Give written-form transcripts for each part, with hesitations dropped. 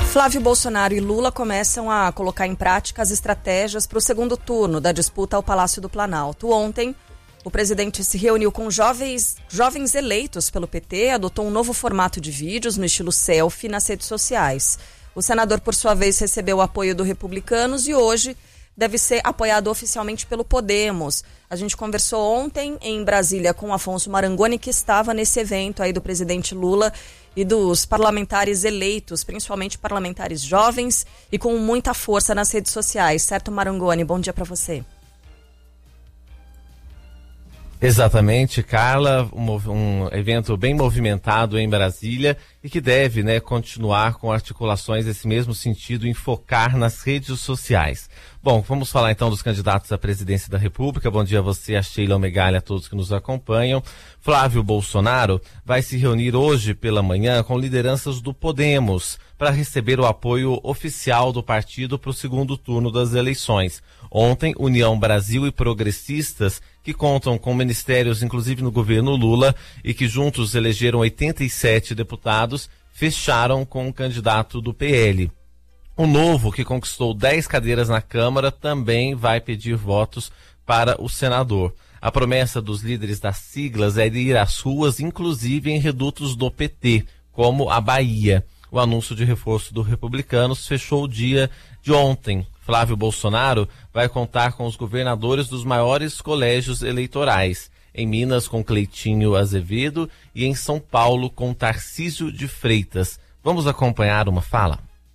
Flávio Bolsonaro e Lula começam a colocar em prática as estratégias para o segundo turno da disputa ao Palácio do Planalto. Ontem, o presidente se reuniu com jovens eleitos pelo PT, adotou um novo formato de vídeos no estilo selfie nas redes sociais. O senador, por sua vez, recebeu o apoio do Republicanos e hoje deve ser apoiado oficialmente pelo Podemos. A gente conversou ontem em Brasília com Afonso Marangoni, que estava nesse evento aí do presidente Lula e dos parlamentares eleitos, principalmente parlamentares jovens e com muita força nas redes sociais. Certo, Marangoni? Bom dia para você. Exatamente, Carla, um evento bem movimentado em Brasília e que deve, continuar com articulações nesse mesmo sentido em focar nas redes sociais. Bom, vamos falar então dos candidatos à presidência da República. Bom dia a você, a Sheila Megali, a todos que nos acompanham. Flávio Bolsonaro vai se reunir hoje pela manhã com lideranças do Podemos para receber o apoio oficial do partido para o segundo turno das eleições. Ontem, União Brasil e Progressistas, que contam com ministérios, inclusive no governo Lula, e que juntos elegeram 87 deputados, fecharam com o candidato do PL. O Novo, que conquistou 10 cadeiras na Câmara, também vai pedir votos para o senador. A promessa dos líderes das siglas é de ir às ruas, inclusive em redutos do PT, como a Bahia. O anúncio de reforço do Republicanos fechou o dia de ontem. Flávio Bolsonaro vai contar com os governadores dos maiores colégios eleitorais. Em Minas, com Cleitinho Azevedo, e em São Paulo, com Tarcísio de Freitas. Vamos acompanhar uma fala?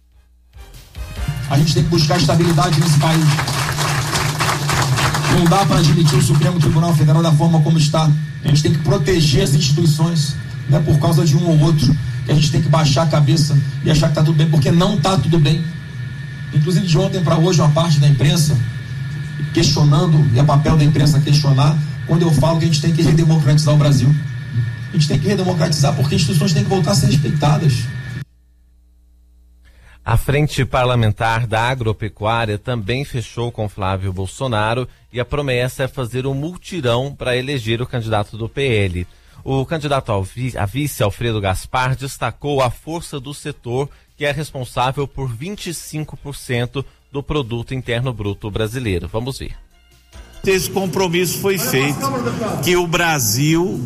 A gente tem que buscar estabilidade nesse país. Não dá para admitir o Supremo Tribunal Federal da forma como está. A gente tem que proteger as instituições, não é por causa de um ou outro que a gente tem que baixar a cabeça e achar que está tudo bem, porque não está tudo bem. Inclusive, de ontem para hoje, uma parte da imprensa questionando, e é papel da imprensa questionar, quando eu falo que a gente tem que redemocratizar o Brasil. A gente tem que redemocratizar porque as instituições têm que voltar a ser respeitadas. A Frente Parlamentar da Agropecuária também fechou com Flávio Bolsonaro e a promessa é fazer um mutirão para eleger o candidato do PL. O candidato a vice, Alfredo Gaspar, destacou a força do setor, que é responsável por 25% do produto interno bruto brasileiro. Vamos ver. Esse compromisso foi feito, que o Brasil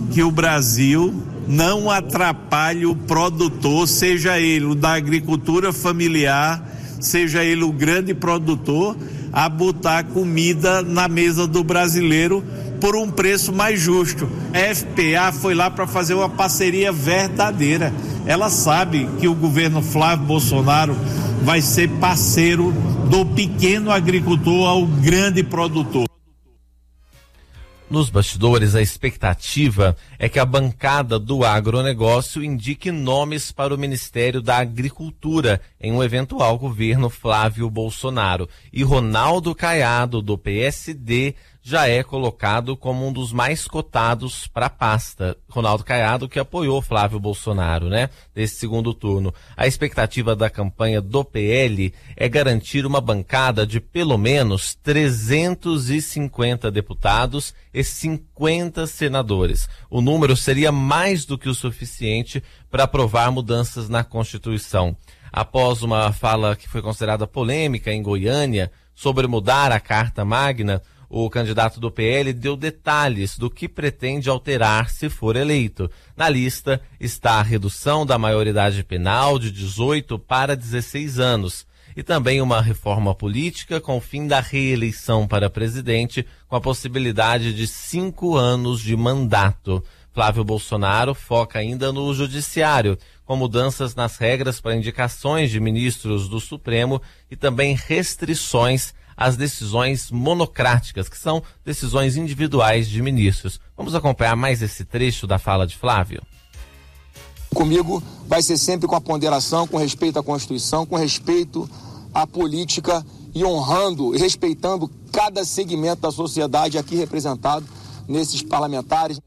não atrapalhe o produtor, seja ele o da agricultura familiar, seja ele o grande produtor, a botar comida na mesa do brasileiro por um preço mais justo. A FPA foi lá para fazer uma parceria verdadeira. Ela sabe que o governo Flávio Bolsonaro vai ser parceiro do pequeno agricultor ao grande produtor. Nos bastidores, a expectativa é que a bancada do agronegócio indique nomes para o Ministério da Agricultura em um eventual governo Flávio Bolsonaro. E Ronaldo Caiado, do PSD, já é colocado como um dos mais cotados para a pasta. Ronaldo Caiado, que apoiou Flávio Bolsonaro, nesse segundo turno. A expectativa da campanha do PL é garantir uma bancada de pelo menos 350 deputados e 50 senadores. O número seria mais do que o suficiente para aprovar mudanças na Constituição. Após uma fala que foi considerada polêmica em Goiânia sobre mudar a Carta Magna, o candidato do PL deu detalhes do que pretende alterar se for eleito. Na lista está a redução da maioridade penal de 18 para 16 anos e também uma reforma política com o fim da reeleição para presidente, com a possibilidade de 5 anos de mandato. Flávio Bolsonaro foca ainda no judiciário, com mudanças nas regras para indicações de ministros do Supremo e também restrições às decisões monocráticas, que são decisões individuais de ministros. Vamos acompanhar mais esse trecho da fala de Flávio. Comigo vai ser sempre com a ponderação, com respeito à Constituição, com respeito à política e honrando e respeitando cada segmento da sociedade aqui representado nesses parlamentares.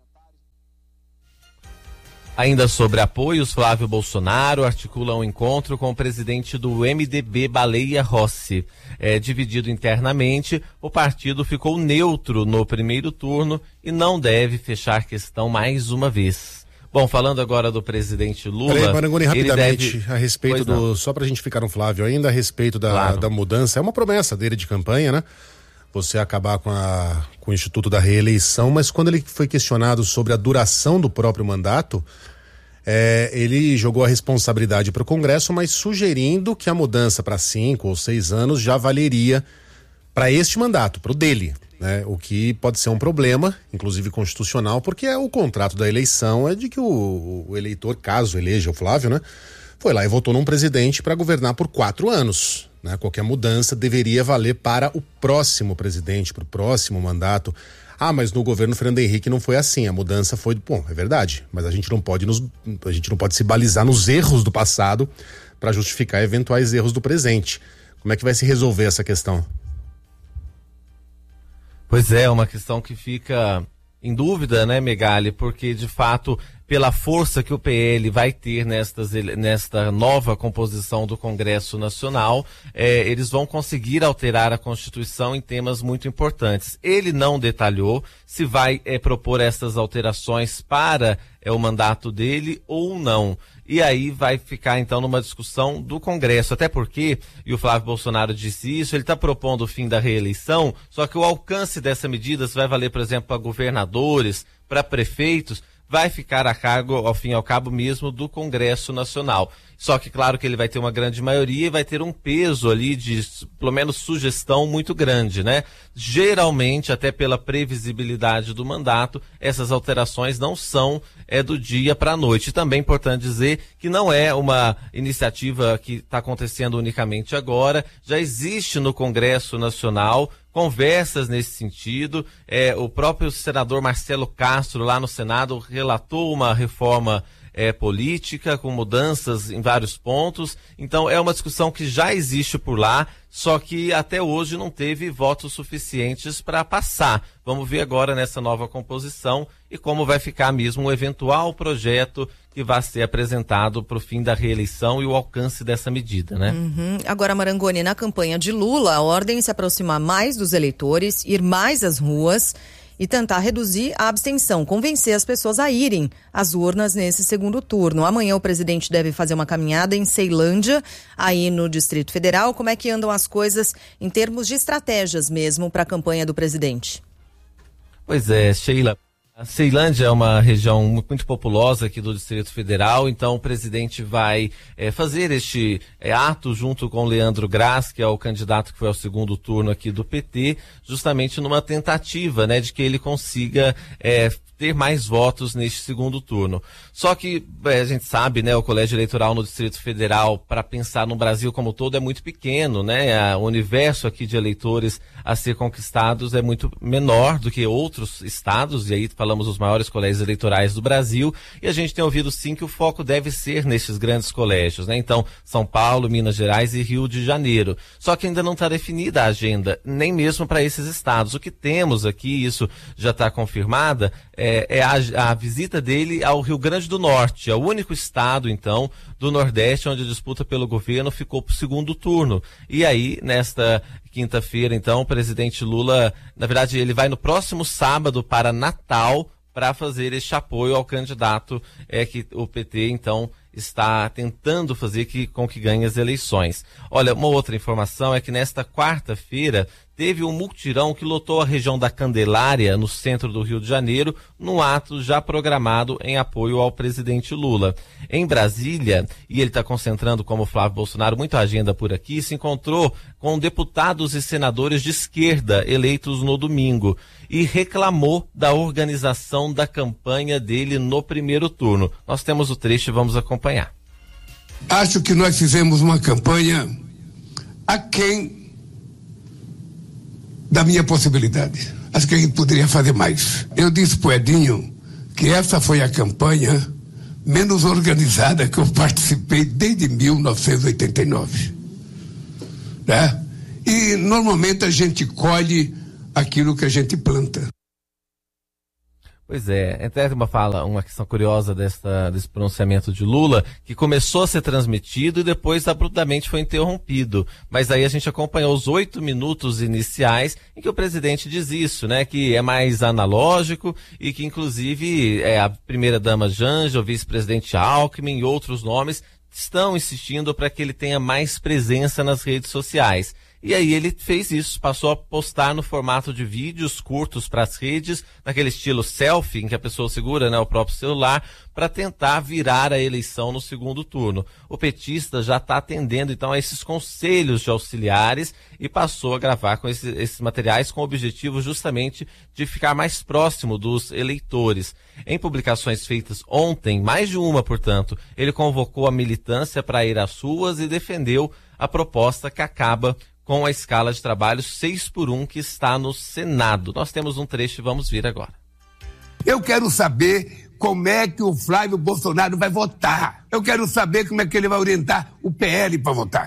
Ainda sobre apoios, Flávio Bolsonaro articula um encontro com o presidente do MDB, Baleia Rossi. Dividido internamente, o partido ficou neutro no primeiro turno e não deve fechar questão mais uma vez. Bom, falando agora do presidente Lula... Peraí, Marangoni, rapidamente, deve... a respeito do... Só pra gente ficar no Flávio ainda, a respeito da mudança, é uma promessa dele de campanha, né? Você acabar com o Instituto da Reeleição, mas quando ele foi questionado sobre a duração do próprio mandato, ele jogou a responsabilidade para o Congresso, mas sugerindo que a mudança para 5 ou 6 anos já valeria para este mandato, para o dele, né? O que pode ser um problema, inclusive constitucional, porque o contrato da eleição é de que o eleitor, caso eleja o Flávio, né, foi lá e votou num presidente para governar por 4 anos. Né? Qualquer mudança deveria valer para o próximo presidente, para o próximo mandato. Ah, mas no governo Fernando Henrique não foi assim, a mudança foi... Bom, é verdade, mas a gente não pode se balizar nos erros do passado para justificar eventuais erros do presente. Como é que vai se resolver essa questão? Pois é, uma questão que fica em dúvida, né, Megali? Porque, de fato, pela força que o PL vai ter nesta nova composição do Congresso Nacional, eles vão conseguir alterar a Constituição em temas muito importantes. Ele não detalhou se vai propor essas alterações para o mandato dele ou não. E aí vai ficar, então, numa discussão do Congresso. Até porque, e o Flávio Bolsonaro disse isso, ele está propondo o fim da reeleição, só que o alcance dessa medida, se vai valer, por exemplo, para governadores, para prefeitos, vai ficar a cargo, ao fim e ao cabo mesmo, do Congresso Nacional. Só que, claro, que ele vai ter uma grande maioria e vai ter um peso ali de, pelo menos, sugestão muito grande, né? Geralmente, até pela previsibilidade do mandato, essas alterações não são do dia para a noite. E também é importante dizer que não é uma iniciativa que está acontecendo unicamente agora, já existe no Congresso Nacional conversas nesse sentido. O próprio senador Marcelo Castro, lá no Senado, relatou uma reforma política, com mudanças em vários pontos. Então é uma discussão que já existe por lá, só que até hoje não teve votos suficientes para passar. Vamos ver agora nessa nova composição e como vai ficar mesmo um eventual projeto que vai ser apresentado para o fim da reeleição e o alcance dessa medida, né? Agora, Marangoni, na campanha de Lula, a ordem é se aproximar mais dos eleitores, ir mais às ruas e tentar reduzir a abstenção, convencer as pessoas a irem às urnas nesse segundo turno. Amanhã o presidente deve fazer uma caminhada em Ceilândia, aí no Distrito Federal. Como é que andam as coisas em termos de estratégias mesmo para a campanha do presidente? Pois é, Sheila. A Ceilândia é uma região muito populosa aqui do Distrito Federal, então o presidente vai fazer este ato junto com Leandro Graz, que é o candidato que foi ao segundo turno aqui do PT, justamente numa tentativa, né, de que ele consiga ter mais votos neste segundo turno. Só que a gente sabe, né, o colégio eleitoral no Distrito Federal, para pensar no Brasil como todo, é muito pequeno, né? O universo aqui de eleitores a ser conquistados é muito menor do que outros estados, e aí falamos dos maiores colégios eleitorais do Brasil, e a gente tem ouvido sim que o foco deve ser nesses grandes colégios, né? Então, São Paulo, Minas Gerais e Rio de Janeiro. Só que ainda não está definida a agenda, nem mesmo para esses estados. O que temos aqui, isso já está confirmada, é a visita dele ao Rio Grande do Norte, é o único estado, então, do Nordeste onde a disputa pelo governo ficou para o segundo turno. E aí, nesta quinta-feira, então, o presidente Lula, na verdade, ele vai no próximo sábado para Natal para fazer este apoio ao candidato que o PT, então, está tentando fazer com que ganhe as eleições. Olha, uma outra informação é que nesta quarta-feira teve um mutirão que lotou a região da Candelária, no centro do Rio de Janeiro, num ato já programado em apoio ao presidente Lula. Em Brasília, e ele está concentrando, como Flávio Bolsonaro, muita agenda por aqui, se encontrou com deputados e senadores de esquerda eleitos no domingo e reclamou da organização da campanha dele no primeiro turno. Nós temos o trecho e vamos acompanhar. Acho que nós fizemos uma campanha aquém da minha possibilidade. Acho que a gente poderia fazer mais. Eu disse pro Edinho que essa foi a campanha menos organizada que eu participei desde 1989. Né? E normalmente a gente colhe aquilo que a gente planta. Pois é, até uma questão curiosa desse pronunciamento de Lula, que começou a ser transmitido e depois abruptamente foi interrompido. Mas aí a gente acompanhou os 8 minutos iniciais em que o presidente diz isso, né? Que é mais analógico e que inclusive a primeira-dama Janja, o vice-presidente Alckmin e outros nomes estão insistindo para que ele tenha mais presença nas redes sociais. E aí ele fez isso, passou a postar no formato de vídeos curtos para as redes, naquele estilo selfie, em que a pessoa segura, né, o próprio celular, para tentar virar a eleição no segundo turno. O petista já está atendendo, então, a esses conselhos de auxiliares e passou a gravar com esses materiais com o objetivo justamente de ficar mais próximo dos eleitores. Em publicações feitas ontem, mais de uma, portanto, ele convocou a militância para ir às ruas e defendeu a proposta que acaba com a escala de trabalho 6x1 que está no Senado. Nós temos um trecho e vamos ver agora. Eu quero saber como é que o Flávio Bolsonaro vai votar. Eu quero saber como é que ele vai orientar o PL para votar.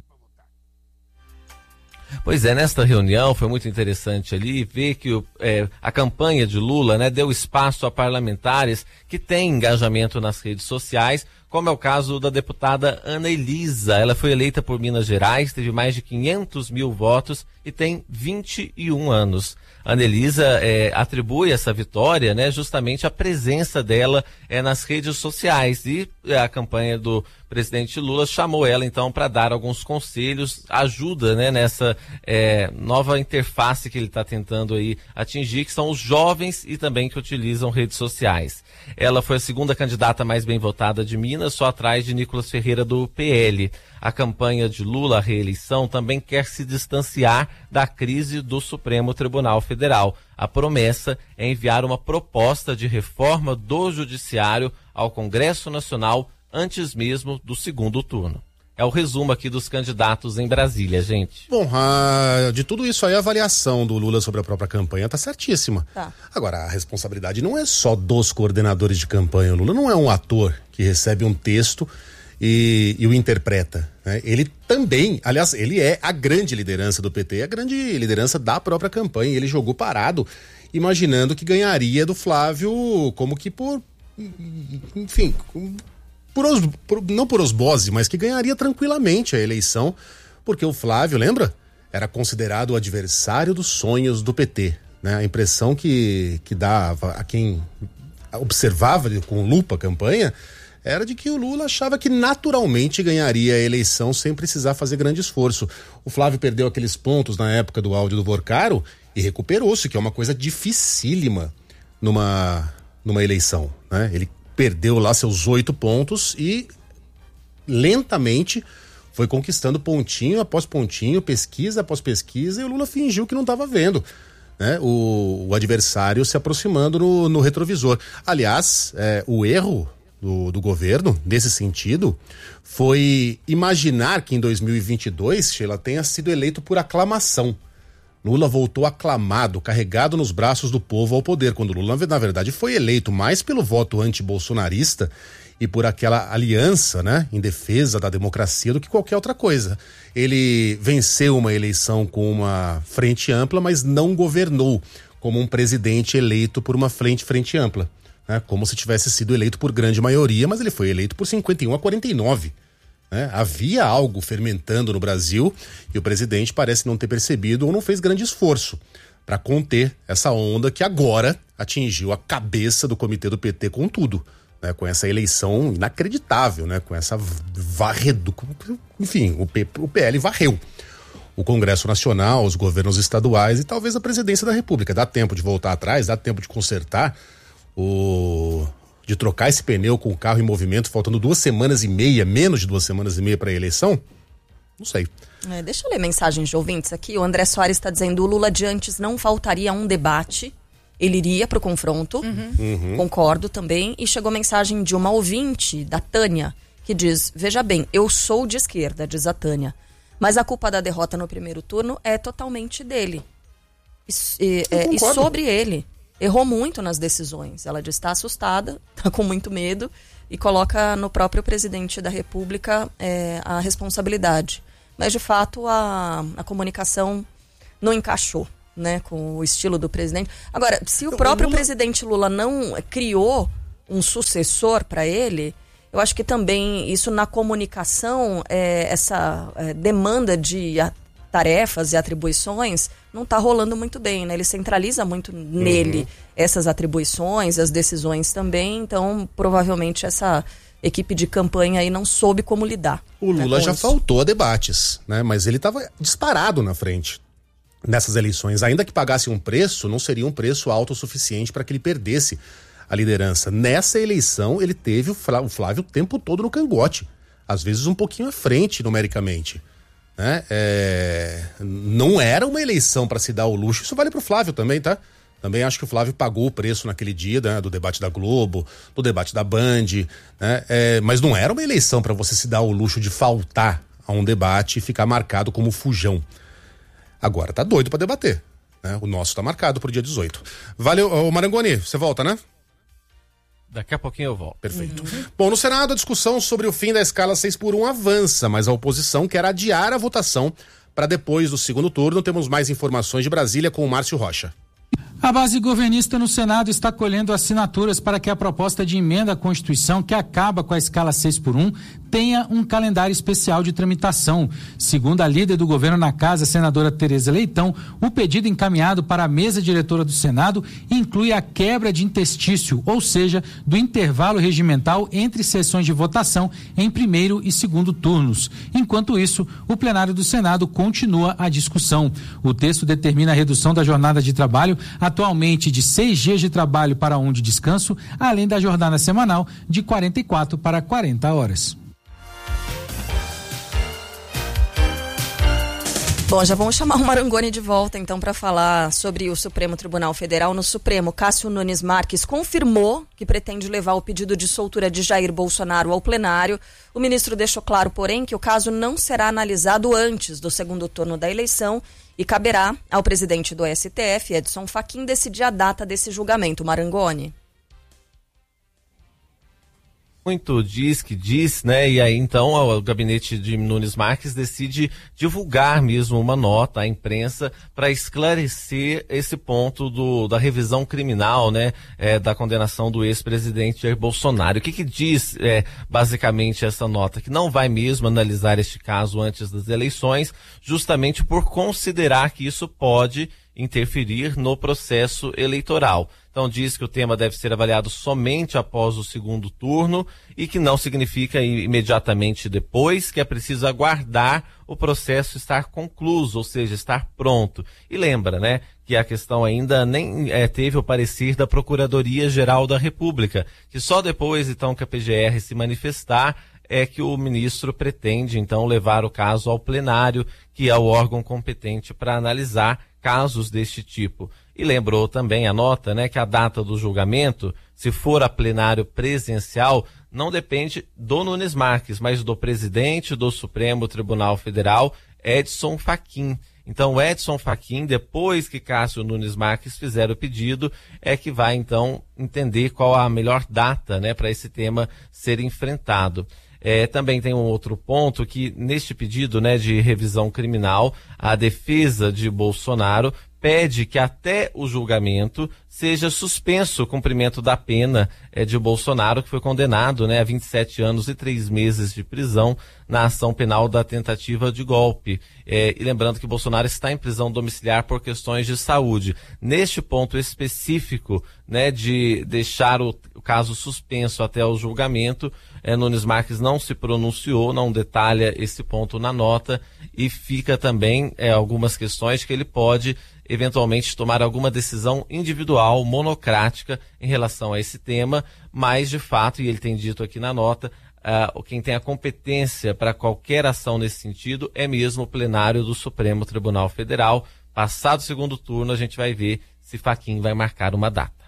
Pois é, nesta reunião foi muito interessante ali ver que a campanha de Lula, né, deu espaço a parlamentares que têm engajamento nas redes sociais, como é o caso da deputada Ana Elisa. Ela foi eleita por Minas Gerais, teve mais de 500 mil votos e tem 21 anos. Ana Elisa atribui essa vitória, né, justamente à presença dela nas redes sociais, e a campanha do presidente Lula chamou ela então para dar alguns conselhos, ajuda, né, nessa nova interface que ele está tentando aí atingir, que são os jovens e também que utilizam redes sociais. Ela foi a segunda candidata mais bem votada de Minas, só atrás de Nicolas Ferreira do PL. A campanha de Lula à reeleição também quer se distanciar da crise do Supremo Tribunal Federal. A promessa é enviar uma proposta de reforma do Judiciário ao Congresso Nacional antes mesmo do segundo turno. É o resumo aqui dos candidatos em Brasília, gente. Bom, de tudo isso aí, a avaliação do Lula sobre a própria campanha tá certíssima. Tá. Agora, a responsabilidade não é só dos coordenadores de campanha. O Lula não é um ator que recebe um texto e o interpreta, né? Ele também, aliás, ele é a grande liderança do PT, a grande liderança da própria campanha. Ele jogou parado, imaginando que ganharia do Flávio como que enfim, não por osmose, mas que ganharia tranquilamente a eleição, porque o Flávio, lembra? Era considerado o adversário dos sonhos do PT, né? A impressão que dava a quem observava com lupa a campanha era de que o Lula achava que naturalmente ganharia a eleição sem precisar fazer grande esforço. O Flávio perdeu aqueles pontos na época do áudio do Vorcaro e recuperou-se, que é uma coisa dificílima numa eleição, né? Ele perdeu lá seus 8 pontos e lentamente foi conquistando pontinho após pontinho, pesquisa após pesquisa, e o Lula fingiu que não estava vendo, né, o adversário se aproximando no retrovisor. Aliás, o erro do governo, nesse sentido, foi imaginar que em 2022, Sheila, tenha sido eleito por aclamação. Lula voltou aclamado, carregado nos braços do povo ao poder, quando Lula, na verdade, foi eleito mais pelo voto antibolsonarista e por aquela aliança, né, em defesa da democracia do que qualquer outra coisa. Ele venceu uma eleição com uma frente ampla, mas não governou como um presidente eleito por uma frente ampla, né, como se tivesse sido eleito por grande maioria, mas ele foi eleito por 51-49. Havia algo fermentando no Brasil e o presidente parece não ter percebido ou não fez grande esforço para conter essa onda que agora atingiu a cabeça do comitê do PT com tudo, né? Com essa eleição inacreditável, né? Com essa enfim, o PL varreu o Congresso Nacional, os governos estaduais e talvez a presidência da República. Dá tempo de voltar atrás, dá tempo de consertar de trocar esse pneu com o carro em movimento, faltando 2 semanas e meia, menos de 2 semanas e meia para a eleição? Não sei. Deixa eu ler mensagens de ouvintes aqui. O André Soares está dizendo: o Lula de antes não faltaria um debate, ele iria para o confronto. Concordo também. E chegou mensagem de uma ouvinte, da Tânia, que diz: veja bem, eu sou de esquerda, diz a Tânia, mas a culpa da derrota no primeiro turno é totalmente dele. E sobre ele. Errou muito nas decisões. Ela diz: está assustada, está com muito medo e coloca no próprio presidente da República a responsabilidade. Mas, de fato, a comunicação não encaixou. né, com o estilo do presidente. Agora, se o próprio presidente Lula não criou um sucessor para ele, eu acho que também isso na comunicação, essa demanda de tarefas e atribuições não está rolando muito bem, né? Ele centraliza muito nele essas atribuições, as decisões também, então provavelmente essa equipe de campanha aí não soube como lidar. O Lula já faltou a debates, né? Mas ele estava disparado na frente nessas eleições. Ainda que pagasse um preço, não seria um preço alto o suficiente para que ele perdesse a liderança. Nessa eleição, ele teve o Flávio o tempo todo no cangote. Às vezes um pouquinho à frente, numericamente. Né? Não era uma eleição para se dar o luxo. Isso vale pro Flávio também, tá? Também acho que o Flávio pagou o preço naquele dia, né? Do debate da Globo, do debate da Band, né? Mas não era uma eleição para você se dar o luxo de faltar a um debate e ficar marcado como fujão. Agora tá doido para debater, né? O nosso tá marcado pro dia 18. Valeu, ô Marangoni, você volta, né? Daqui a pouquinho eu volto. Perfeito. Bom, no Senado a discussão sobre o fim da escala 6x1 avança, mas a oposição quer adiar a votação para depois do segundo turno. Temos mais informações de Brasília com o Márcio Rocha. A base governista no Senado está colhendo assinaturas para que a proposta de emenda à Constituição, que acaba com a escala 6x1, tenha um calendário especial de tramitação. Segundo a líder do governo na casa, senadora Tereza Leitão, o pedido encaminhado para a mesa diretora do Senado inclui a quebra de interstício, ou seja, do intervalo regimental entre sessões de votação em primeiro e segundo turnos. Enquanto isso, o plenário do Senado continua a discussão. O texto determina a redução da jornada de trabalho, atualmente de 6 dias de trabalho para 1 de descanso, além da jornada semanal de 44 para 40 horas. Bom, já vamos chamar o Marangoni de volta, então, para falar sobre o Supremo Tribunal Federal. No Supremo, Cássio Nunes Marques confirmou que pretende levar o pedido de soltura de Jair Bolsonaro ao plenário. O ministro deixou claro, porém, que o caso não será analisado antes do segundo turno da eleição e caberá ao presidente do STF, Edson Fachin, decidir a data desse julgamento. Marangoni. Muito diz que diz, né? E aí então o gabinete de Nunes Marques decide divulgar mesmo uma nota à imprensa para esclarecer esse ponto da revisão criminal, né? Da condenação do ex-presidente Jair Bolsonaro. O que diz basicamente essa nota? Que não vai mesmo analisar este caso antes das eleições, justamente por considerar que isso pode interferir no processo eleitoral. Então diz que o tema deve ser avaliado somente após o segundo turno e que não significa imediatamente depois, que é preciso aguardar o processo estar concluído, ou seja, estar pronto. E lembra, né, que a questão ainda nem teve o parecer da Procuradoria-Geral da República, que só depois então que a PGR se manifestar é que o ministro pretende então levar o caso ao plenário, que é o órgão competente para analisar casos deste tipo. E lembrou também a nota, né, que a data do julgamento, se for a plenário presencial, não depende do Nunes Marques, mas do presidente do Supremo Tribunal Federal, Edson Fachin. Então, Edson Fachin, depois que Cássio Nunes Marques fizer o pedido, é que vai então entender qual a melhor data, né, para esse tema ser enfrentado. Também tem um outro ponto que neste pedido, né, de revisão criminal, a defesa de Bolsonaro pede que até o julgamento seja suspenso o cumprimento da pena de Bolsonaro, que foi condenado, né, a 27 anos e 3 meses de prisão na ação penal da tentativa de golpe. E lembrando que Bolsonaro está em prisão domiciliar por questões de saúde. Neste ponto específico, né, de deixar o caso suspenso até o julgamento, Nunes Marques não se pronunciou, não detalha esse ponto na nota e fica também algumas questões que ele pode eventualmente tomar alguma decisão individual, monocrática em relação a esse tema, mas de fato, e ele tem dito aqui na nota, quem tem a competência para qualquer ação nesse sentido é mesmo o plenário do Supremo Tribunal Federal. Passado o segundo turno, a gente vai ver se Fachin vai marcar uma data.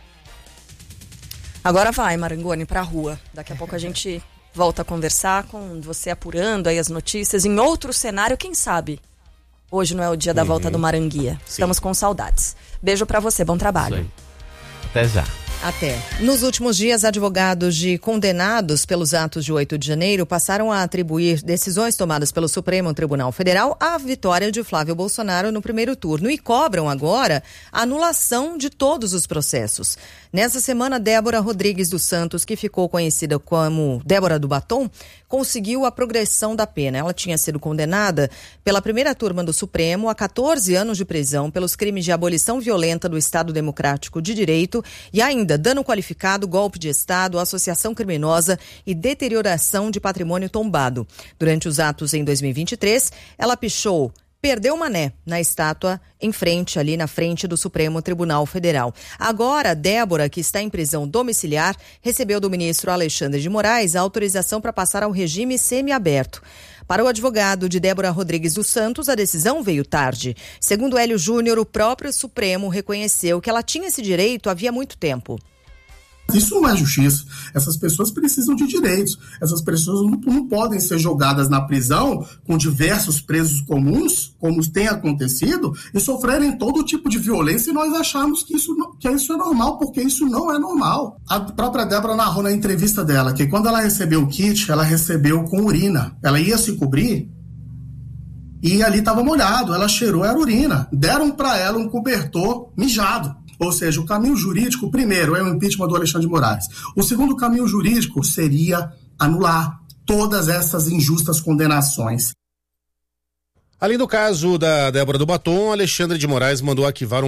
Agora vai, Marangoni, pra rua. Daqui a pouco a gente volta a conversar com você apurando aí as notícias. Em outro cenário, quem sabe? Hoje não é o dia da volta do Maranguia. Estamos com saudades. Beijo pra você, bom trabalho. Isso aí. Até já. Até. Nos últimos dias, advogados de condenados pelos atos de 8 de janeiro passaram a atribuir decisões tomadas pelo Supremo Tribunal Federal à vitória de Flávio Bolsonaro no primeiro turno e cobram agora a anulação de todos os processos. Nessa semana, Débora Rodrigues dos Santos, que ficou conhecida como Débora do Batom, conseguiu a progressão da pena. Ela tinha sido condenada pela primeira turma do Supremo a 14 anos de prisão pelos crimes de abolição violenta do Estado Democrático de Direito e ainda dano qualificado, golpe de Estado, associação criminosa e deterioração de patrimônio tombado. Durante os atos em 2023, ela perdeu o mané na estátua ali na frente do Supremo Tribunal Federal. Agora, Débora, que está em prisão domiciliar, recebeu do ministro Alexandre de Moraes a autorização para passar ao regime semiaberto. Para o advogado de Débora Rodrigues dos Santos, a decisão veio tarde. Segundo Hélio Júnior, o próprio Supremo reconheceu que ela tinha esse direito havia muito tempo. Isso não é justiça. Essas pessoas precisam de direitos. Essas pessoas não podem ser jogadas na prisão com diversos presos comuns, como tem acontecido, e sofrerem todo tipo de violência e nós achamos que isso é normal, porque isso não é normal. A própria Débora narrou na entrevista dela que quando ela recebeu o kit, ela recebeu com urina. Ela ia se cobrir e ali estava molhado. Ela cheirou, era urina. Deram para ela um cobertor mijado. Ou seja, o caminho jurídico, primeiro, é o impeachment do Alexandre de Moraes. O segundo caminho jurídico seria anular todas essas injustas condenações. Além do caso da Débora do Batom, Alexandre de Moraes mandou arquivar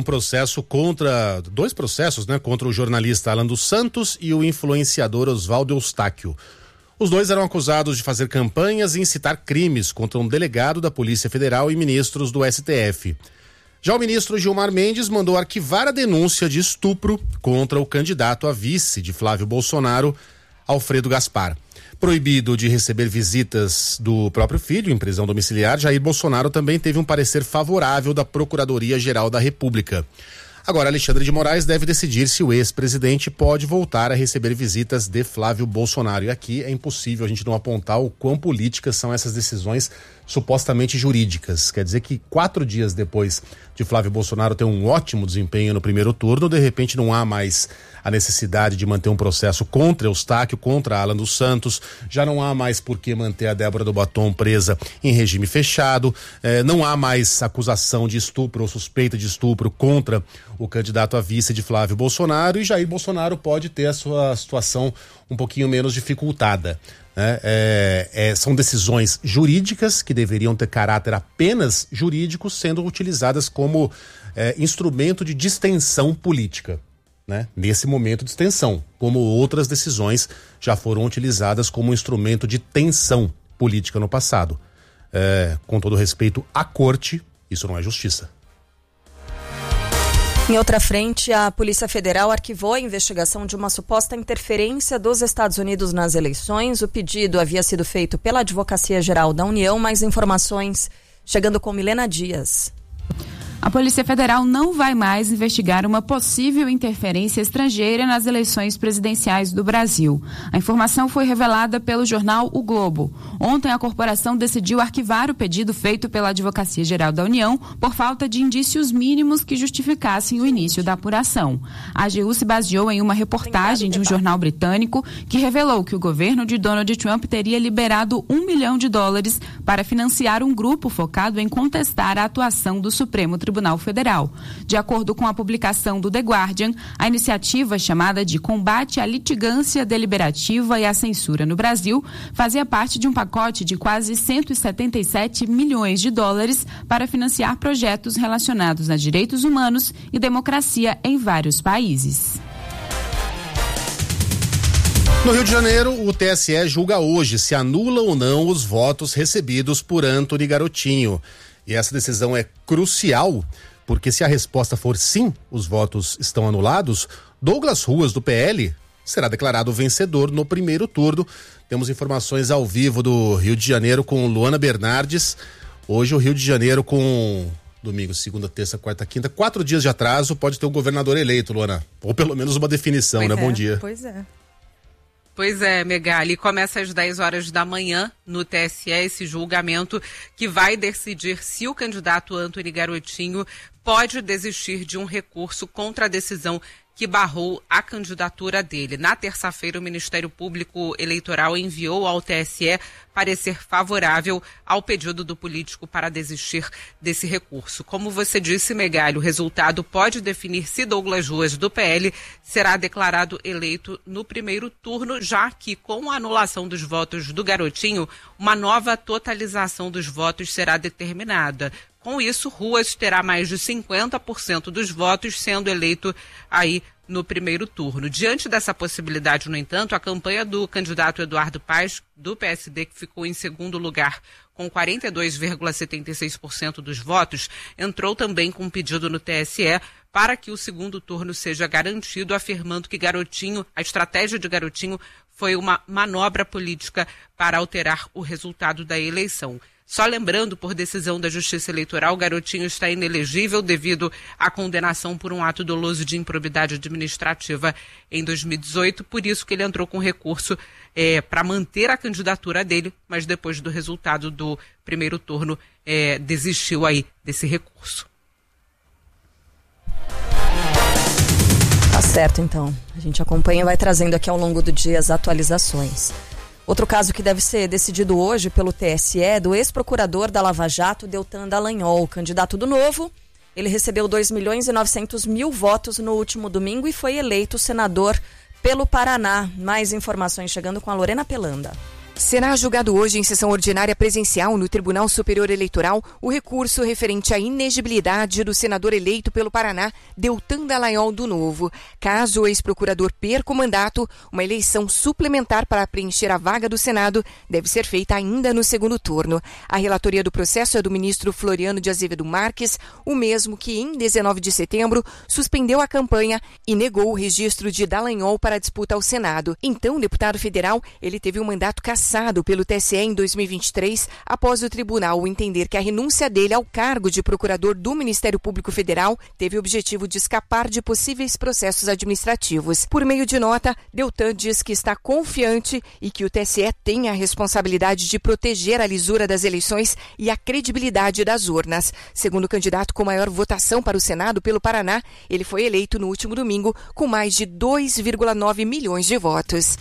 dois processos, contra o jornalista Alan dos Santos e o influenciador Oswaldo Eustáquio. Os dois eram acusados de fazer campanhas e incitar crimes contra um delegado da Polícia Federal e ministros do STF. Já o ministro Gilmar Mendes mandou arquivar a denúncia de estupro contra o candidato a vice de Flávio Bolsonaro, Alfredo Gaspar. Proibido de receber visitas do próprio filho em prisão domiciliar, Jair Bolsonaro também teve um parecer favorável da Procuradoria-Geral da República. Agora, Alexandre de Moraes deve decidir se o ex-presidente pode voltar a receber visitas de Flávio Bolsonaro. E aqui é impossível a gente não apontar o quão políticas são essas decisões supostamente jurídicas. Quer dizer que 4 dias depois de Flávio Bolsonaro ter um ótimo desempenho no primeiro turno, de repente não há mais a necessidade de manter um processo contra Eustáquio, contra Alan dos Santos, já não há mais por que manter a Débora do Batom presa em regime fechado, não há mais acusação de estupro ou suspeita de estupro contra o candidato a vice de Flávio Bolsonaro, e Jair Bolsonaro pode ter a sua situação um pouquinho menos dificultada. São decisões jurídicas que deveriam ter caráter apenas jurídico, sendo utilizadas como instrumento de distensão política, nesse momento de extensão, como outras decisões já foram utilizadas como instrumento de tensão política no passado. Com todo respeito à corte, isso não é justiça. Em outra frente, a Polícia Federal arquivou a investigação de uma suposta interferência dos Estados Unidos nas eleições. O pedido havia sido feito pela Advocacia Geral da União. Mais informações chegando com Milena Dias. A Polícia Federal não vai mais investigar uma possível interferência estrangeira nas eleições presidenciais do Brasil. A informação foi revelada pelo jornal O Globo. Ontem, a corporação decidiu arquivar o pedido feito pela Advocacia Geral da União por falta de indícios mínimos que justificassem o início da apuração. A AGU se baseou em uma reportagem de um jornal britânico que revelou que o governo de Donald Trump teria liberado $1 milhão para financiar um grupo focado em contestar a atuação do Supremo Tribunal Federal. De acordo com a publicação do The Guardian, a iniciativa chamada de Combate à Litigância Deliberativa e à Censura no Brasil fazia parte de um pacote de quase $177 milhões para financiar projetos relacionados a direitos humanos e democracia em vários países. No Rio de Janeiro, o TSE julga hoje se anula ou não os votos recebidos por Antony Garotinho. E essa decisão é crucial, porque se a resposta for sim, os votos estão anulados, Douglas Ruas, do PL, será declarado vencedor no primeiro turno. Temos informações ao vivo do Rio de Janeiro com Luana Bernardes. Hoje o Rio de Janeiro com domingo, segunda, terça, quarta, quinta, 4 dias de atraso, pode ter um governador eleito, Luana. Ou pelo menos uma definição, pois né? Bom dia. Pois é. Pois é, Megali, começa às 10 horas da manhã no TSE esse julgamento que vai decidir se o candidato Antony Garotinho pode desistir de um recurso contra a decisão que barrou a candidatura dele. Na terça-feira, o Ministério Público Eleitoral enviou ao TSE parecer favorável ao pedido do político para desistir desse recurso. Como você disse, Megali, o resultado pode definir se Douglas Ruas, do PL, será declarado eleito no primeiro turno, já que, com a anulação dos votos do Garotinho, uma nova totalização dos votos será determinada. Com isso, Ruas terá mais de 50% dos votos, sendo eleito aí no primeiro turno. Diante dessa possibilidade, no entanto, a campanha do candidato Eduardo Paes, do PSD, que ficou em segundo lugar com 42,76% dos votos, entrou também com um pedido no TSE para que o segundo turno seja garantido, afirmando que a estratégia de Garotinho foi uma manobra política para alterar o resultado da eleição. Só lembrando, por decisão da Justiça Eleitoral, Garotinho está inelegível devido à condenação por um ato doloso de improbidade administrativa em 2018. Por isso que ele entrou com recurso para manter a candidatura dele, mas depois do resultado do primeiro turno, desistiu aí desse recurso. Tá certo, então. A gente acompanha e vai trazendo aqui ao longo do dia as atualizações. Outro caso que deve ser decidido hoje pelo TSE é do ex-procurador da Lava Jato, Deltan Dallagnol, candidato do Novo. Ele recebeu 2.900.000 votos no último domingo e foi eleito senador pelo Paraná. Mais informações chegando com a Lorena Pelanda. Será julgado hoje em sessão ordinária presencial no Tribunal Superior Eleitoral o recurso referente à inegibilidade do senador eleito pelo Paraná, Deltan Dallagnol do Novo. Caso o ex-procurador perca o mandato, uma eleição suplementar para preencher a vaga do Senado deve ser feita ainda no segundo turno. A relatoria do processo é do ministro Floriano de Azevedo Marques, o mesmo que em 19 de setembro suspendeu a campanha e negou o registro de Dallagnol para a disputa ao Senado. Então, o deputado federal, ele teve um mandato cassado pelo TSE em 2023, após o tribunal entender que a renúncia dele ao cargo de procurador do Ministério Público Federal teve o objetivo de escapar de possíveis processos administrativos. Por meio de nota, Deltan diz que está confiante e que o TSE tem a responsabilidade de proteger a lisura das eleições e a credibilidade das urnas. Segundo o candidato com maior votação para o Senado pelo Paraná, ele foi eleito no último domingo com mais de 2,9 milhões de votos.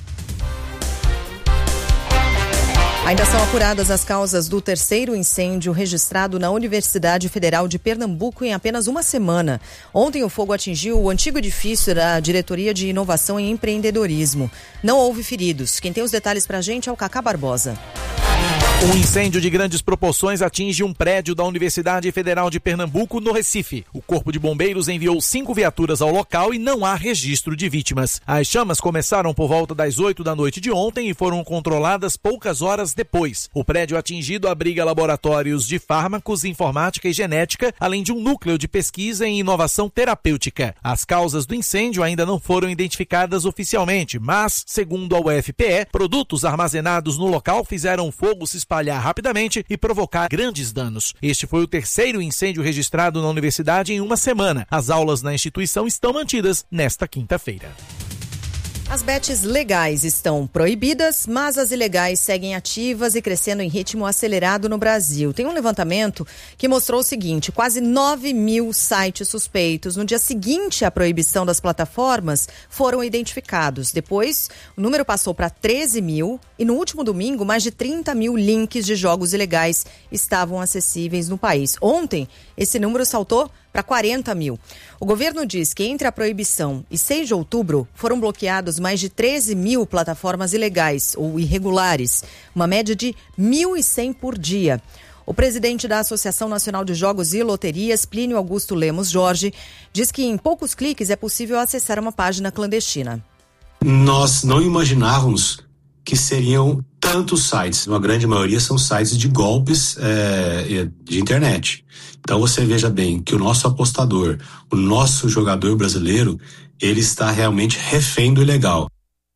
Ainda são apuradas as causas do terceiro incêndio registrado na Universidade Federal de Pernambuco em apenas uma semana. Ontem o fogo atingiu o antigo edifício da Diretoria de Inovação e Empreendedorismo. Não houve feridos. Quem tem os detalhes pra gente é o Cacá Barbosa. Um incêndio de grandes proporções atinge um prédio da Universidade Federal de Pernambuco, no Recife. O Corpo de Bombeiros enviou 5 viaturas ao local e não há registro de vítimas. As chamas começaram por volta das 8 da noite de ontem e foram controladas poucas horas depois. O prédio atingido abriga laboratórios de fármacos, informática e genética, além de um núcleo de pesquisa em inovação terapêutica. As causas do incêndio ainda não foram identificadas oficialmente, mas, segundo a UFPE, produtos armazenados no local fizeram o fogo se espalhar rapidamente e provocar grandes danos. Este foi o terceiro incêndio registrado na universidade em uma semana. As aulas na instituição estão mantidas nesta quinta-feira. As bets legais estão proibidas, mas as ilegais seguem ativas e crescendo em ritmo acelerado no Brasil. Tem um levantamento que mostrou o seguinte: quase 9 mil sites suspeitos no dia seguinte à proibição das plataformas foram identificados. Depois, o número passou para 13 mil e no último domingo, mais de 30 mil links de jogos ilegais estavam acessíveis no país. Ontem, esse número saltou para 40 mil. O governo diz que entre a proibição e 6 de outubro foram bloqueados mais de 13 mil plataformas ilegais ou irregulares, uma média de 1.100 por dia. O presidente da Associação Nacional de Jogos e Loterias, Plínio Augusto Lemos Jorge, diz que em poucos cliques é possível acessar uma página clandestina. Nós não imaginávamos que seriam tantos sites, uma grande maioria são sites de golpes de internet. Então você veja bem que o nosso apostador, o nosso jogador brasileiro, ele está realmente refém do ilegal.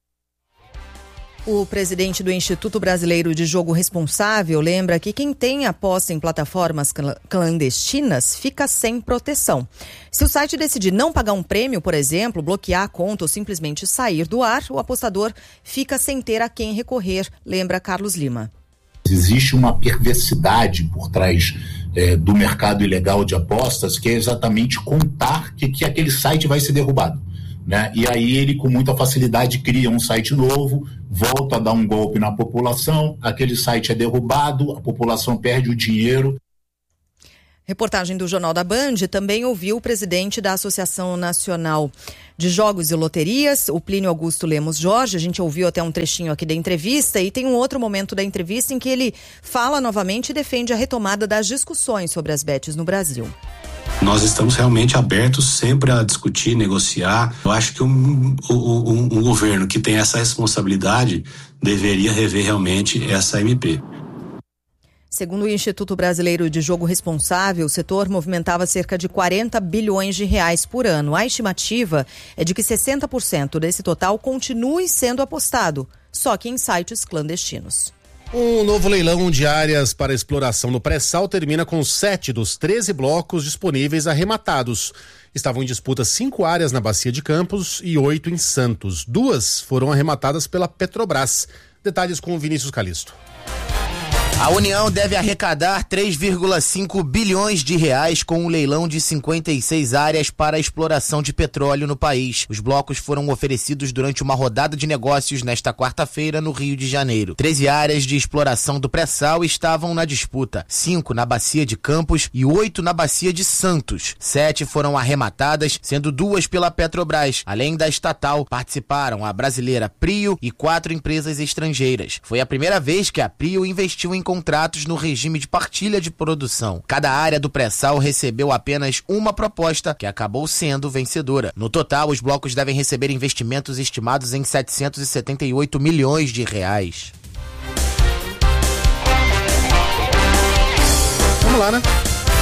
O presidente do Instituto Brasileiro de Jogo Responsável lembra que quem tem aposta em plataformas clandestinas fica sem proteção. Se o site decidir não pagar um prêmio, por exemplo, bloquear a conta ou simplesmente sair do ar, o apostador fica sem ter a quem recorrer, lembra Carlos Lima. Existe uma perversidade por trás do mercado ilegal de apostas, que é exatamente contar que aquele site vai ser derrubado. né? E aí ele com muita facilidade cria um site novo, volta a dar um golpe na população, aquele site é derrubado, a população perde o dinheiro. Reportagem do Jornal da Band também ouviu o presidente da Associação Nacional de Jogos e Loterias, o Plínio Augusto Lemos Jorge. A gente ouviu até um trechinho aqui da entrevista e tem um outro momento da entrevista em que ele fala novamente e defende a retomada das discussões sobre as bets no Brasil. Nós estamos realmente abertos sempre a discutir, negociar. Eu acho que um governo que tem essa responsabilidade deveria rever realmente essa MP. Segundo o Instituto Brasileiro de Jogo Responsável, o setor movimentava cerca de 40 bilhões de reais por ano. A estimativa é de que 60% desse total continue sendo apostado, só que em sites clandestinos. Um novo leilão de áreas para exploração no pré-sal termina com 7 dos 13 blocos disponíveis arrematados. Estavam em disputa 5 áreas na Bacia de Campos e 8 em Santos. 2 foram arrematadas pela Petrobras. Detalhes com o Vinícius Calisto. A União deve arrecadar 3,5 bilhões de reais com um leilão de 56 áreas para a exploração de petróleo no país. Os blocos foram oferecidos durante uma rodada de negócios nesta quarta-feira no Rio de Janeiro. 13 áreas de exploração do pré-sal estavam na disputa. 5 na Bacia de Campos e 8 na Bacia de Santos. 7 foram arrematadas, sendo 2 pela Petrobras. Além da estatal, participaram a brasileira Prio e 4 empresas estrangeiras. Foi a primeira vez que a Prio investiu em contratos no regime de partilha de produção. Cada área do pré-sal recebeu apenas uma proposta, que acabou sendo vencedora. No total, os blocos devem receber investimentos estimados em 778 milhões de reais. Vamos lá, né?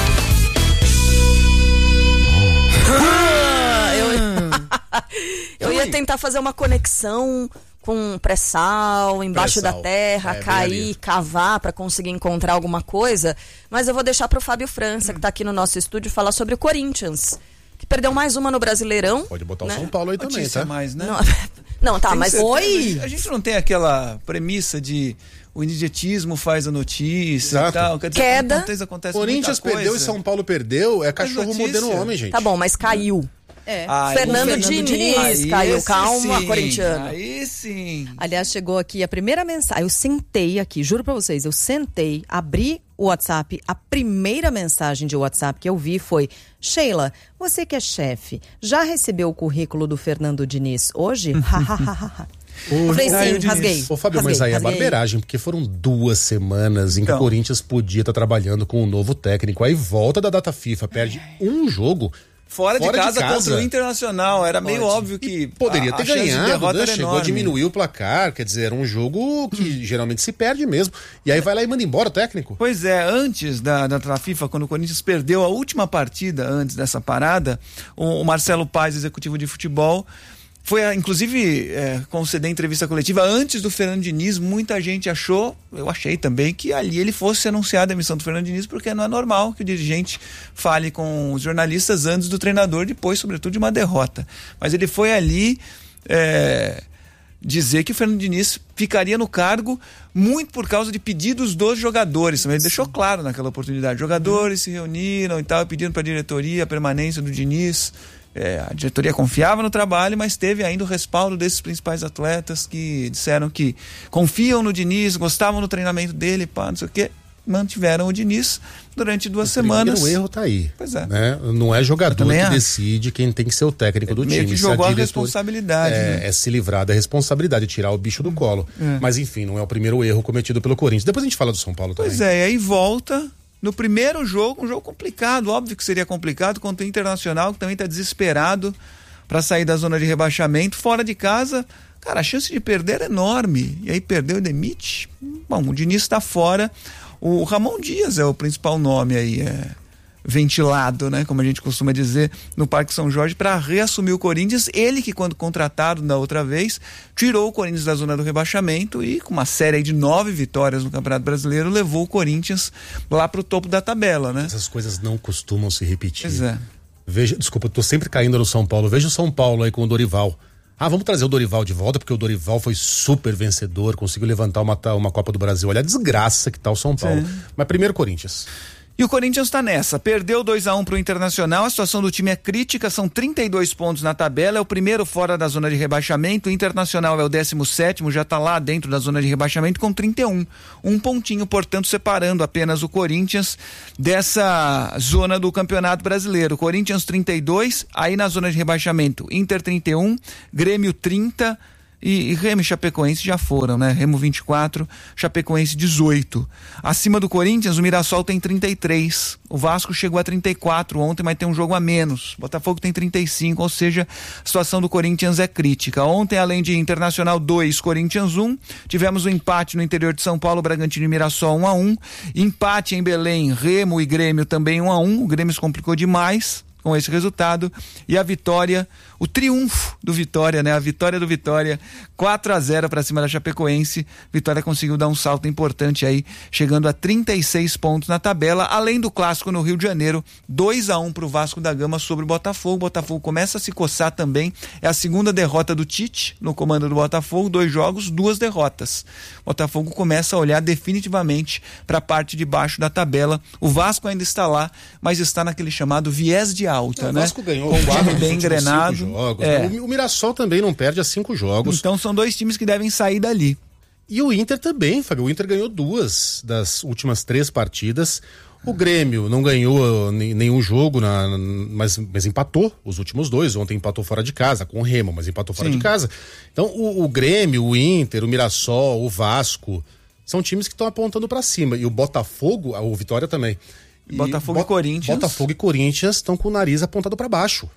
Eu ia tentar fazer uma conexão com pré-sal, embaixo da terra, cair, cavar para conseguir encontrar alguma coisa, mas eu vou deixar para o Fábio França, que está aqui no nosso estúdio, falar sobre o Corinthians, que perdeu mais uma no Brasileirão. Pode botar o São Paulo aí também, tá? Mais, né? Não, tá, mas oi! A gente não tem aquela premissa de o imediatismo faz a notícia e tal. Quer dizer, queda. Acontece Corinthians perdeu e São Paulo perdeu, é cachorro mordendo homem, gente. Tá bom, mas caiu. Fernando Diniz caiu, calma, corintiano. Aí sim. Aliás, chegou aqui a primeira mensagem, eu sentei aqui, juro pra vocês, abri o WhatsApp, a primeira mensagem de WhatsApp que eu vi foi: Sheila, você que é chefe, já recebeu o currículo do Fernando Diniz hoje? Falei sim, rasguei. Ô Fábio, mas aí é barbeiragem, porque foram 2 semanas em que o Corinthians podia estar trabalhando com um novo técnico, aí volta da data FIFA, perde um jogo fora de casa contra o Internacional. Era meio óbvio que poderia ter ganhado, né? Chegou a diminuir o placar, quer dizer, era um jogo que geralmente se perde mesmo. E aí vai lá e manda embora o técnico. Pois é, antes da FIFA, quando o Corinthians perdeu a última partida antes dessa parada, o Marcelo Paes, executivo de futebol, foi inclusive conceder entrevista coletiva antes do Fernando Diniz. Muita gente achou, eu achei também, que ali ele fosse anunciar a demissão do Fernando Diniz, porque não é normal que o dirigente fale com os jornalistas antes do treinador, depois, sobretudo, de uma derrota. Mas ele foi ali dizer que o Fernando Diniz ficaria no cargo muito por causa de pedidos dos jogadores. Ele deixou claro naquela oportunidade. Jogadores se reuniram e tal, pedindo para a diretoria a permanência do Diniz. A diretoria confiava no trabalho, mas teve ainda o respaldo desses principais atletas que disseram que confiam no Diniz, gostavam do treinamento dele, não sei o quê. Mantiveram o Diniz durante 2 semanas. O erro tá aí. Pois é. Né? Não é jogador que decide quem tem que ser o técnico do time. Que jogou a responsabilidade. É se livrar da responsabilidade, tirar o bicho do colo. Mas enfim, não é o primeiro erro cometido pelo Corinthians. Depois a gente fala do São Paulo também. Pois é, e aí volta. No primeiro jogo, um jogo complicado, óbvio que seria complicado, contra o Internacional, que também está desesperado para sair da zona de rebaixamento. Fora de casa, cara, a chance de perder é enorme. E aí perdeu e demite. Bom, o Diniz está fora. O Ramon Dias é o principal nome aí, ventilado, né, como a gente costuma dizer, no Parque São Jorge, para reassumir o Corinthians. Ele que, quando contratado da outra vez, tirou o Corinthians da zona do rebaixamento e, com uma série aí de 9 vitórias no Campeonato Brasileiro, levou o Corinthians lá pro topo da tabela, né? Essas coisas não costumam se repetir. Pois é. Desculpa, eu tô sempre caindo no São Paulo. Veja o São Paulo aí com o Dorival. Vamos trazer o Dorival de volta, porque o Dorival foi super vencedor, conseguiu levantar uma Copa do Brasil. Olha a desgraça que tá o São Paulo. Mas primeiro Corinthians. E o Corinthians está nessa, perdeu 2-1 para o Internacional, a situação do time é crítica, são 32 pontos na tabela, é o primeiro fora da zona de rebaixamento, o Internacional é o 17º, já está lá dentro da zona de rebaixamento com 31, um pontinho, portanto, separando apenas o Corinthians dessa zona do Campeonato Brasileiro. Corinthians 32, aí na zona de rebaixamento, Inter 31, Grêmio 30, e Remo e Chapecoense já foram, né? Remo 24, Chapecoense 18. Acima do Corinthians, o Mirassol tem 33. O Vasco chegou a 34 ontem, mas tem um jogo a menos. O Botafogo tem 35, ou seja, a situação do Corinthians é crítica. Ontem, além de Internacional 2, Corinthians 1, tivemos um empate no interior de São Paulo, Bragantino e Mirassol 1-1. Empate em Belém, Remo e Grêmio também 1-1. O Grêmio se complicou demais com esse resultado, e a vitória, o triunfo do Vitória, né? A vitória do Vitória, 4-0 para cima da Chapecoense. Vitória conseguiu dar um salto importante aí, chegando a 36 pontos na tabela, além do clássico no Rio de Janeiro, 2-1 para o Vasco da Gama sobre o Botafogo. O Botafogo começa a se coçar também, é a segunda derrota do Tite no comando do Botafogo, 2 jogos, 2 derrotas. O Botafogo começa a olhar definitivamente para a parte de baixo da tabela. O Vasco ainda está lá, mas está naquele chamado viés de alta, né? O Vasco ganhou um time bem engrenado. Jogos. O Mirassol também não perde há 5 jogos. Então são 2 times que devem sair dali. E o Inter também, Fábio. O Inter ganhou 2 das últimas 3 partidas. O Grêmio não ganhou nenhum jogo, mas empatou os últimos 2. Ontem empatou fora de casa com o Remo, mas empatou fora de casa. Então o Grêmio, o Inter, o Mirassol, o Vasco são times que estão apontando para cima. E o Botafogo, o Vitória também. Botafogo e Corinthians. Botafogo e Corinthians estão com o nariz apontado para baixo.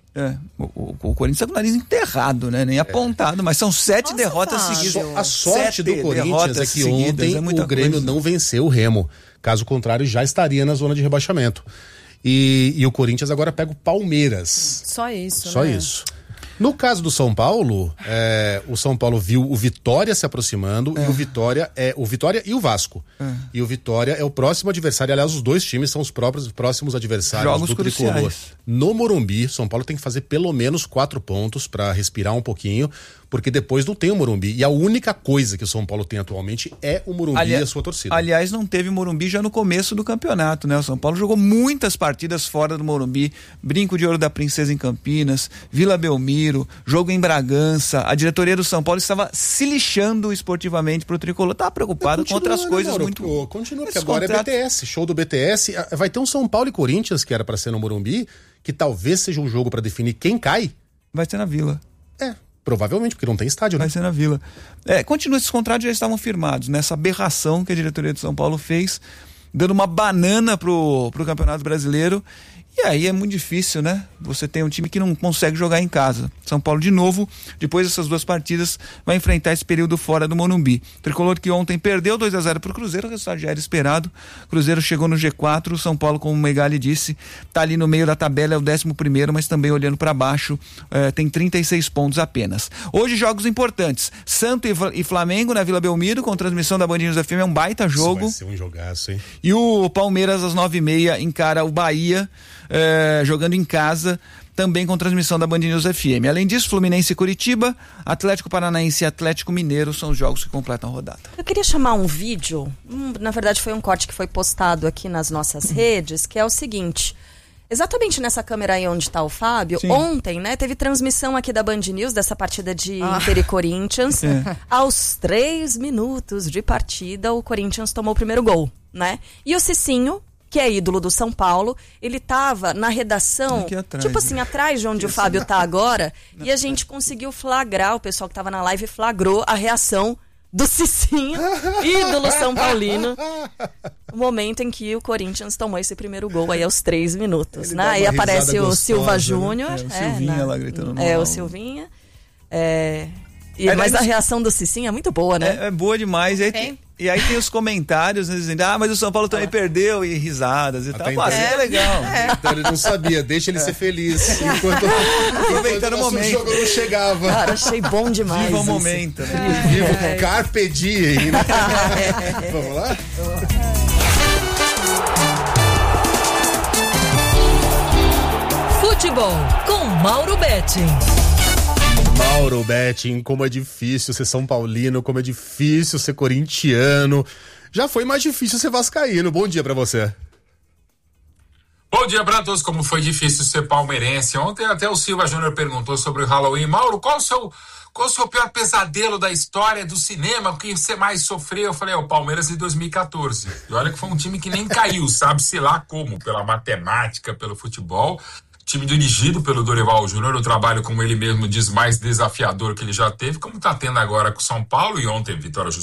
O Corinthians está com o nariz enterrado, né? Nem apontado, mas são 7 derrotas seguidas. A sorte do Corinthians é que ontem o Grêmio não venceu o Remo. Caso contrário, já estaria na zona de rebaixamento. E o Corinthians agora pega o Palmeiras. Só isso, Só né? isso. No caso do São Paulo, o São Paulo viu o Vitória se aproximando e o Vitória e o Vasco. E o Vitória é o próximo adversário, aliás, os 2 times são os próximos adversários Jogos do cruciais. Tricolor. No Morumbi, São Paulo tem que fazer pelo menos 4 pontos para respirar um pouquinho, porque depois não tem o Morumbi. E a única coisa que o São Paulo tem atualmente é o Morumbi e a sua torcida. Aliás, não teve Morumbi já no começo do campeonato, né? O São Paulo jogou muitas partidas fora do Morumbi. Brinco de Ouro da Princesa em Campinas, Vila Belmiro, jogo em Bragança. A diretoria do São Paulo estava se lixando esportivamente pro Tricolor. Estava preocupado com outras coisas muito... Continua, porque agora é BTS, show do BTS. Vai ter um São Paulo e Corinthians, que era para ser no Morumbi, que talvez seja um jogo para definir quem cai. Vai ser na Vila. Provavelmente, porque não tem estádio, né? Vai ser na Vila. Continua, esses contratos já estavam firmados, nessa aberração que a diretoria de São Paulo fez, dando uma banana pro Campeonato Brasileiro. E aí é muito difícil, né? Você tem um time que não consegue jogar em casa. São Paulo, de novo, depois dessas 2 partidas, vai enfrentar esse período fora do Morumbi. Tricolor que ontem perdeu 2-0 pro Cruzeiro, o resultado já era esperado. Cruzeiro chegou no G4, o São Paulo, como o Megali disse, tá ali no meio da tabela, é o 11º, mas também olhando para baixo, tem 36 pontos apenas. Hoje, jogos importantes. Santos e Flamengo na Vila Belmiro, com transmissão da Band News FM, é um baita jogo. Isso vai ser um jogaço, hein? E o Palmeiras, às 9h30, encara o Bahia, jogando em casa, também com transmissão da Band News FM. Além disso, Fluminense e Curitiba, Atlético Paranaense e Atlético Mineiro são os jogos que completam a rodada. Eu queria chamar um vídeo, na verdade foi um corte que foi postado aqui nas nossas redes, que é o seguinte: exatamente nessa câmera aí onde está o Fábio, Sim. Ontem, né, teve transmissão aqui da Band News dessa partida de Inter e Corinthians. Aos 3 minutos de partida, o Corinthians tomou o primeiro gol, né? E o Cicinho, que é ídolo do São Paulo, ele tava na redação, atrás, tipo assim, atrás de onde o Fábio tá agora, e a gente conseguiu flagrar, o pessoal que tava na live flagrou a reação do Cicinho, ídolo São Paulino, o momento em que o Corinthians tomou esse primeiro gol aí aos 3 minutos, né? Aí aparece o Silva Júnior. O Silvinha lá gritando no o Silvinha. Mas a reação do Cicinho é muito boa, né? É boa demais. E aí tem os comentários, né, dizendo, mas o São Paulo também perdeu, e risadas e tal. Então é legal. Então ele não sabia, deixa ele ser feliz. Enquanto o jogo não chegava. Cara, achei bom demais. Viva o momento. Viva Carpe Diem. Né? Vamos lá? Futebol com Mauro Betting. Mauro Betting, como é difícil ser São Paulino, como é difícil ser corintiano. Já foi mais difícil ser vascaíno. Bom dia pra você. Bom dia para todos. Como foi difícil ser palmeirense. Ontem até o Silva Júnior perguntou sobre o Halloween. Mauro, qual o seu pior pesadelo da história do cinema? O que você mais sofreu? Eu falei, o Palmeiras de 2014. E olha que foi um time que nem caiu, sabe-se lá como, pela matemática, pelo futebol. Time dirigido pelo Dorival Júnior, o trabalho, como ele mesmo diz, mais desafiador que ele já teve, como está tendo agora com o São Paulo, e ontem vitória